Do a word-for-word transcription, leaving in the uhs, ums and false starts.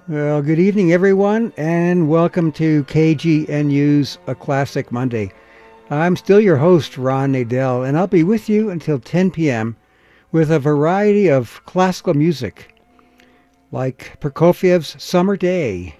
Well, good evening, everyone, and welcome to K G N U's A Classic Monday. I'm still your host, Ron Nadell, and I'll be with you until ten p.m. with a variety of classical music, like Prokofiev's Summer Day,